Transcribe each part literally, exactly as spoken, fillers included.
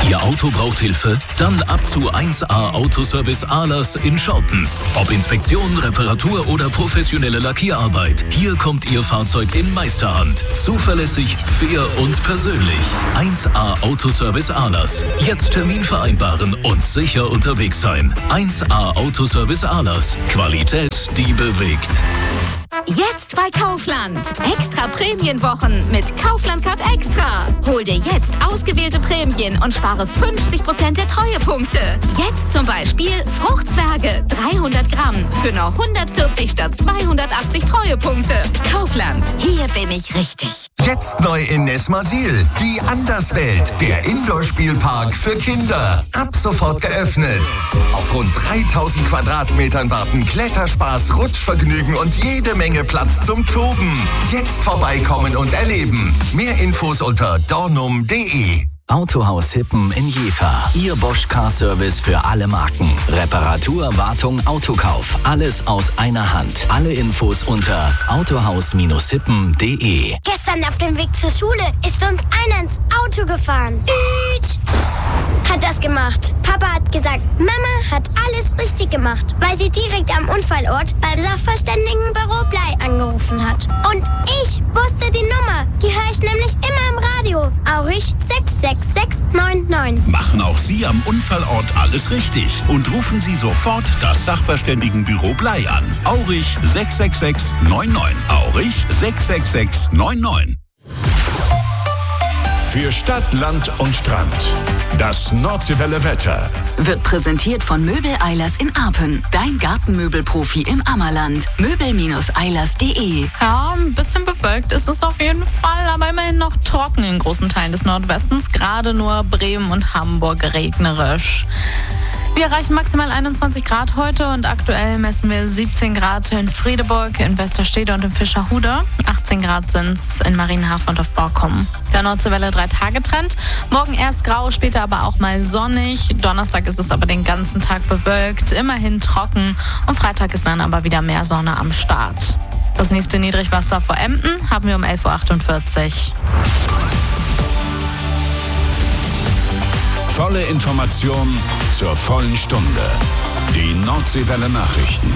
Ihr Auto braucht Hilfe? Dann ab zu eins A Autoservice Ahlers in Schottens. Ob Inspektion, Reparatur oder professionelle Lackierarbeit, hier kommt Ihr Fahrzeug in Meisterhand. Zuverlässig, fair und persönlich. eins A Autoservice Ahlers. Jetzt Termin vereinbaren und sicher unterwegs sein. eins A Autoservice Ahlers. Qualität, die bewegt. Jetzt bei Kaufland. Extra Prämienwochen mit Kaufland Card Extra. Hol dir jetzt ausgewählte Prämien und spare fünfzig Prozent der Treuepunkte. Jetzt zum Beispiel Fruchtzwerge dreihundert Gramm für nur hundertvierzig statt zweihundertachtzig Treuepunkte. Kaufland. Hier bin ich richtig. Jetzt neu in Nesmasil. Die Anderswelt. Der Indoor-Spielpark für Kinder. Ab sofort geöffnet. Auf rund dreitausend Quadratmetern warten Kletterspaß, Rutschvergnügen und jede Menge Platz zum Toben. Jetzt vorbeikommen und erleben. Mehr Infos unter dornum punkt de. Autohaus Hippen in Jever. Ihr Bosch Car Service für alle Marken. Reparatur, Wartung, Autokauf. Alles aus einer Hand. Alle Infos unter autohaus Bindestrich hippen punkt de. Gestern auf dem Weg zur Schule ist uns einer ins Auto gefahren. Üt. Hat das gemacht. Papa hat gesagt, Mama hat alles richtig gemacht, weil sie direkt am Unfallort beim Sachverständigenbüro Blei angerufen hat. Und ich wusste die Nummer. Die höre ich nämlich immer im Radio. Aurich sechs sechs sechs neun neun. Machen auch Sie am Unfallort alles richtig und rufen Sie sofort das Sachverständigenbüro Blei an. Aurich sechs sechs sechs neun neun. Aurich sechs sechs sechs neun neun. Für Stadt, Land und Strand. Das Nordseewelle Wetter. Wird präsentiert von Möbel Eilers in Apen. Dein Gartenmöbelprofi im Ammerland. möbel Bindestrich eilers punkt de. Ja, ein bisschen bewölkt ist es auf jeden Fall, aber immerhin noch trocken in großen Teilen des Nordwestens. Gerade nur Bremen und Hamburg regnerisch. Wir erreichen maximal einundzwanzig Grad heute und aktuell messen wir siebzehn Grad in Friedeburg, in Westerstede und in Fischerhude. achtzehn Grad sind es in Marienhafen und auf Borkum. Der Nordseewelle drei Tage Trend. Morgen erst grau, später aber auch mal sonnig. Donnerstag ist es aber den ganzen Tag bewölkt, immerhin trocken. Und Freitag ist dann aber wieder mehr Sonne am Start. Das nächste Niedrigwasser vor Emden haben wir um elf Uhr achtundvierzig. Volle Information zur vollen Stunde. Die Nordseewelle Nachrichten.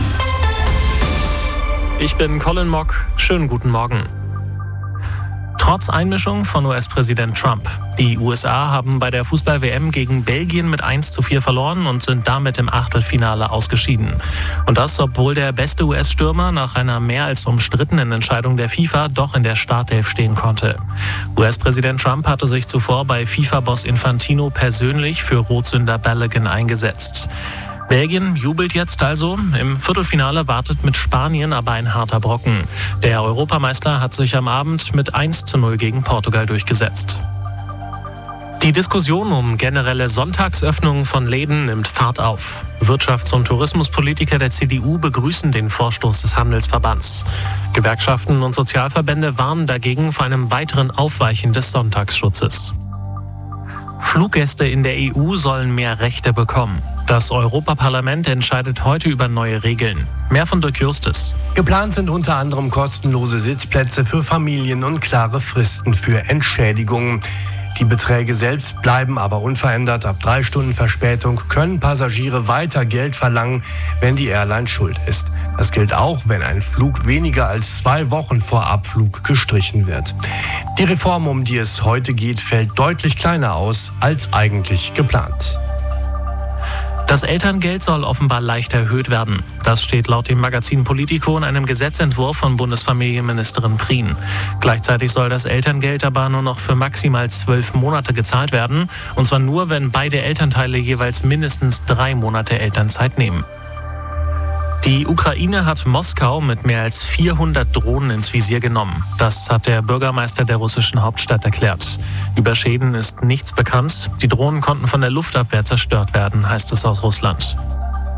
Ich bin Colin Mock. Schönen guten Morgen. Trotz Einmischung von U S-Präsident Trump. Die U S A haben bei der Fußball-W M gegen Belgien mit eins zu vier verloren und sind damit im Achtelfinale ausgeschieden. Und das, obwohl der beste U S-Stürmer nach einer mehr als umstrittenen Entscheidung der FIFA doch in der Startelf stehen konnte. U S-Präsident Trump hatte sich zuvor bei FIFA-Boss Infantino persönlich für Rotsünder Balogun eingesetzt. Belgien jubelt jetzt also. Im Viertelfinale wartet mit Spanien aber ein harter Brocken. Der Europameister hat sich am Abend mit eins zu null gegen Portugal durchgesetzt. Die Diskussion um generelle Sonntagsöffnungen von Läden nimmt Fahrt auf. Wirtschafts- und Tourismuspolitiker der C D U begrüßen den Vorstoß des Handelsverbands. Gewerkschaften und Sozialverbände warnen dagegen vor einem weiteren Aufweichen des Sonntagsschutzes. Fluggäste in der E U sollen mehr Rechte bekommen. Das Europaparlament entscheidet heute über neue Regeln. Mehr von Dirk Justus. Geplant sind unter anderem kostenlose Sitzplätze für Familien und klare Fristen für Entschädigungen. Die Beträge selbst bleiben aber unverändert. Ab drei Stunden Verspätung können Passagiere weiter Geld verlangen, wenn die Airline schuld ist. Das gilt auch, wenn ein Flug weniger als zwei Wochen vor Abflug gestrichen wird. Die Reform, um die es heute geht, fällt deutlich kleiner aus als eigentlich geplant. Das Elterngeld soll offenbar leicht erhöht werden. Das steht laut dem Magazin Politico in einem Gesetzentwurf von Bundesfamilienministerin Prien. Gleichzeitig soll das Elterngeld aber nur noch für maximal zwölf Monate gezahlt werden. Und zwar nur, wenn beide Elternteile jeweils mindestens drei Monate Elternzeit nehmen. Die Ukraine hat Moskau mit mehr als vierhundert Drohnen ins Visier genommen. Das hat der Bürgermeister der russischen Hauptstadt erklärt. Über Schäden ist nichts bekannt. Die Drohnen konnten von der Luftabwehr zerstört werden, heißt es aus Russland.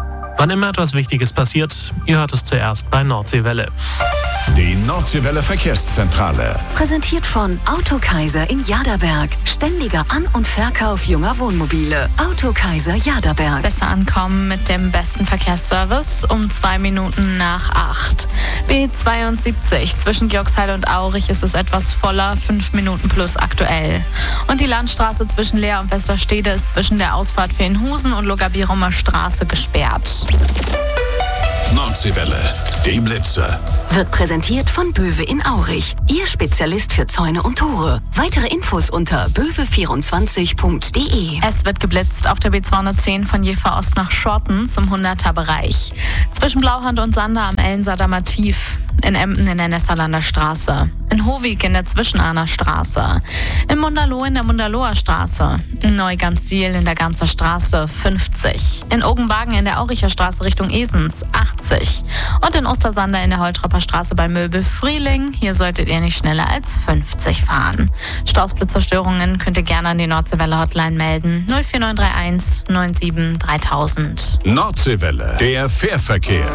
Wann immer etwas Wichtiges passiert, ihr hört es zuerst bei Nordseewelle. Die Nordseewelle Verkehrszentrale. Präsentiert von Autokaiser in Jaderberg. Ständiger An- und Verkauf junger Wohnmobile. Autokaiser Jaderberg. Besser ankommen mit dem besten Verkehrsservice um zwei Minuten nach acht. B zweiundsiebzig zwischen Georgsheide und Aurich ist es etwas voller, fünf Minuten plus aktuell. Und die Landstraße zwischen Leer und Westerstede ist zwischen der Ausfahrt für Inhusen und Logabirumer Straße gesperrt. Nordseewelle, die Blitze. Wird präsentiert von Böwe in Aurich. Ihr Spezialist für Zäune und Tore. Weitere Infos unter böwe vierundzwanzig punkt de. Es wird geblitzt auf der B zweihundertzehn von Jever Ost nach Schorten zum hunderter Bereich. Zwischen Blauhand und Sander am Ellensader Mativ. In Emden in der Nesserlander Straße. In Hovig in der Zwischenahner Straße. In Mundaloh in der Mundaloher Straße. In Neugamsdiel in der Gamser Straße fünfzig. In Ogenwagen in der Auricher Straße Richtung Esens achtzig. Und in Ostersander in der Holtropper Straße bei Möbel Frieling. Hier solltet ihr nicht schneller als fünfzig fahren. Stausblitzerstörungen könnt ihr gerne an die Nordseewelle Hotline melden. null vier neun drei eins neun sieben dreitausend. Nordseewelle, der Fährverkehr.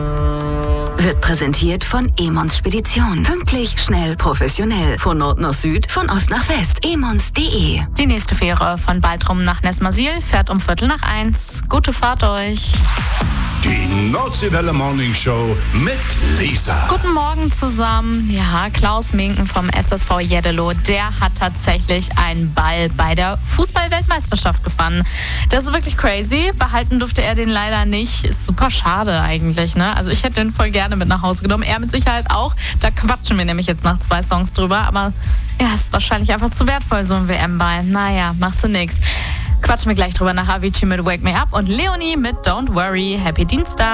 Wird präsentiert von Emons Spedition. Pünktlich, schnell, professionell. Von Nord nach Süd, von Ost nach West. emons punkt de. Die nächste Fähre von Baltrum nach Nesmasil fährt um Viertel nach eins. Gute Fahrt euch. Die Nordseewelle Morning Show mit Lisa. Guten Morgen zusammen. Ja, Klaus Minken vom S S V Jeddelo, der hat tatsächlich einen Ball bei der Fußball-Weltmeisterschaft gefangen. Das ist wirklich crazy. Behalten durfte er den leider nicht. Ist super schade eigentlich, ne? Also ich hätte den voll gerne mit nach Hause genommen. Er mit Sicherheit auch. Da quatschen wir nämlich jetzt nach zwei Songs drüber. Aber ja, ist wahrscheinlich einfach zu wertvoll, so ein W M-Ball. Naja, machst du nix. Quatschen wir gleich drüber nach Avicii mit Wake Me Up und Leonie mit Don't Worry. Happy Dienstag.